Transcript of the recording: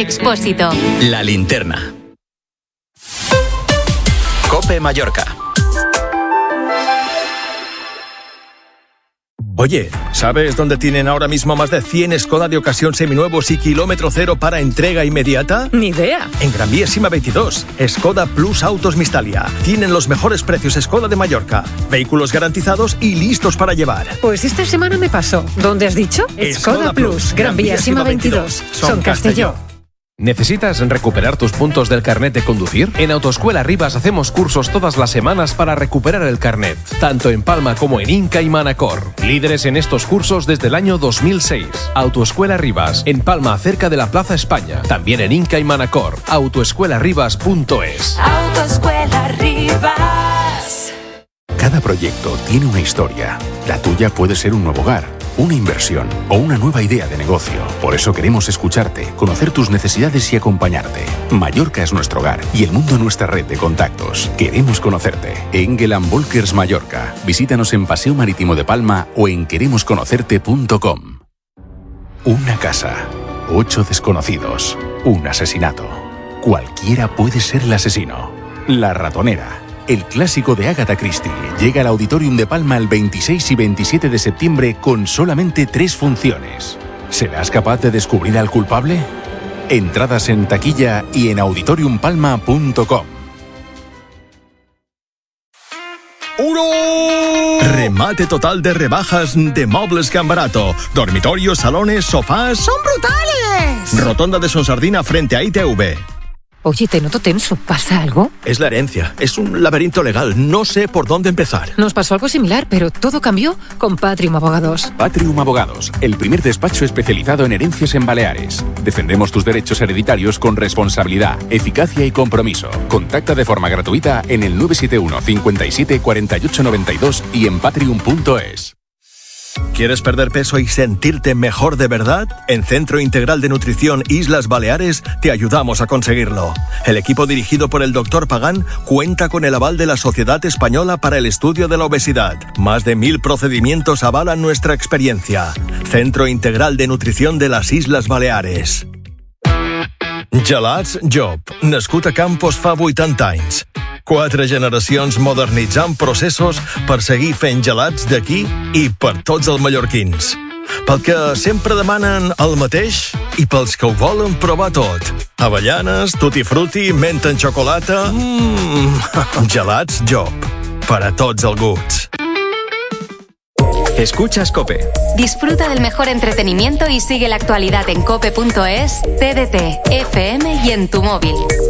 Expósito. La Linterna. COPE Mallorca. Oye, ¿sabes dónde tienen ahora mismo más de 100 Skoda de ocasión seminuevos y kilómetro cero para entrega inmediata? Ni idea. En Gran Vía Sima 22, Skoda Plus Autos Mistalia. Tienen los mejores precios Skoda de Mallorca. Vehículos garantizados y listos para llevar. Pues esta semana me pasó. ¿Dónde has dicho? Skoda Plus, Gran Vía Sima 22. Son Castelló. ¿Necesitas recuperar tus puntos del carnet de conducir? En Autoescuela Rivas hacemos cursos todas las semanas para recuperar el carnet, tanto en Palma como en Inca y Manacor. Líderes en estos cursos desde el año 2006. Autoescuela Rivas, en Palma, cerca de la Plaza España. También en Inca y Manacor. Autoescuelarivas.es. Autoescuela Rivas. Cada proyecto tiene una historia. La tuya puede ser un nuevo hogar, una inversión o una nueva idea de negocio. Por eso queremos escucharte, conocer tus necesidades y acompañarte. Mallorca es nuestro hogar y el mundo nuestra red de contactos. Queremos conocerte. Engel & Volkers Mallorca. Visítanos en Paseo Marítimo de Palma o en queremosconocerte.com. Una casa, 8 desconocidos, un asesinato. Cualquiera puede ser el asesino. La ratonera. El clásico de Agatha Christie llega al Auditorium de Palma el 26 y 27 de septiembre con solamente 3 funciones. ¿Serás capaz de descubrir al culpable? Entradas en taquilla y en auditoriumpalma.com. Remate total de rebajas de Mobles Can Barato. Dormitorios, salones, sofás. ¡Son brutales! Rotonda de Sonsardina frente a ITV. Oye, te noto tenso. ¿Pasa algo? Es la herencia. Es un laberinto legal. No sé por dónde empezar. Nos pasó algo similar, pero todo cambió con Patrium Abogados. Patrium Abogados, el primer despacho especializado en herencias en Baleares. Defendemos tus derechos hereditarios con responsabilidad, eficacia y compromiso. Contacta de forma gratuita en el 971 57 48 92 y en patrium.es. ¿Quieres perder peso y sentirte mejor de verdad? En Centro Integral de Nutrición Islas Baleares te ayudamos a conseguirlo. El equipo dirigido por el Dr. Pagán cuenta con el aval de la Sociedad Española para el Estudio de la Obesidad. Más de 1000 procedimientos avalan nuestra experiencia. Centro Integral de Nutrición de las Islas Baleares. Gelats Job, nascut a Campos fa 80 anys. 4 generacions modernitzant processos per seguir fent gelats d'aquí i per tots els mallorquins. Pel que sempre demanen el mateix i pels que ho volen provar tot. Avellanes, tutti frutti, menta en xocolata... Gelats Job, per a tots els gusts. Escuchas COPE. Disfruta del mejor entretenimiento y sigue la actualidad en cope.es, TDT, FM y en tu móvil.